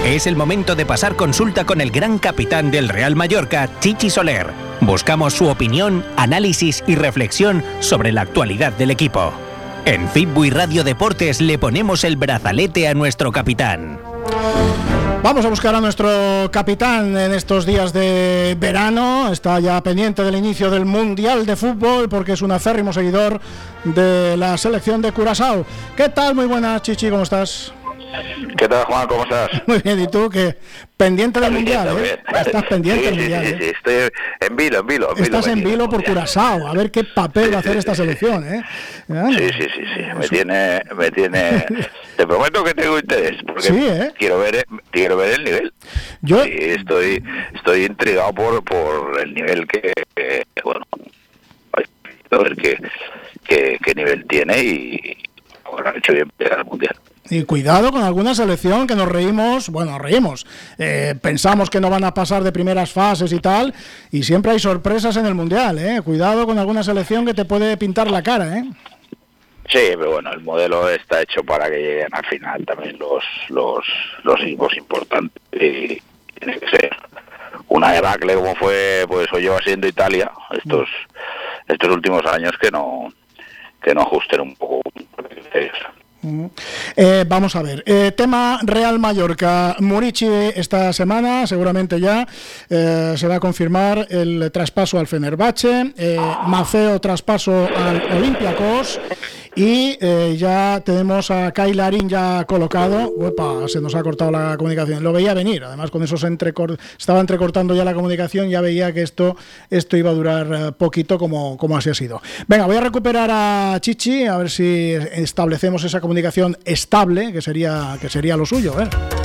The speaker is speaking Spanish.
Es el momento de pasar consulta con el gran capitán del Real Mallorca, Chichi Soler. Buscamos su opinión, análisis y reflexión sobre la actualidad del equipo. En Fitbuy Radio Deportes le ponemos el brazalete a nuestro capitán. Vamos a buscar a nuestro capitán en estos días de verano. Está ya pendiente del inicio del Mundial de Fútbol porque es un acérrimo seguidor de la selección de Curazao. ¿Qué tal? Muy buenas, Chichi, ¿cómo estás? ¿Qué tal, Juan? ¿Cómo estás? Muy bien, ¿y tú? ¿Qué? Pendiente del Mundial, ¿eh? Estás pendiente del Mundial, sí, estoy en vilo. Estás en vilo por Curazao, a ver qué papel va a hacer esta selección, ¿eh? Bueno, sí. Me tiene... Te prometo que tengo interés, porque sí, ¿eh? quiero ver el nivel. Yo sí, estoy intrigado por el nivel que bueno, a ver qué nivel tiene y bueno, ha hecho bien llegar al Mundial. Y cuidado con alguna selección que nos reímos, pensamos que no van a pasar de primeras fases y tal, y siempre hay sorpresas en el Mundial, ¿eh? Cuidado con alguna selección que te puede pintar la cara, ¿eh? Sí, pero bueno, el modelo está hecho para que lleguen al final también los equipos importantes y tiene que ser una debacle como fue, pues o lleva siendo Italia estos últimos años que no ajusten un poco. Vamos a ver, tema Real Mallorca. Murici esta semana seguramente ya se va a confirmar el traspaso al Fenerbahce, Maceo traspaso al Olympiacos y ya tenemos a Kai Larin ya colocado. Uepa, se nos ha cortado la comunicación, lo veía venir, además con eso estaba entrecortando ya la comunicación, ya veía que esto iba a durar poquito como así ha sido. Venga, voy a recuperar a Chichi a ver si establecemos esa comunicación estable, que sería lo suyo, ¿eh?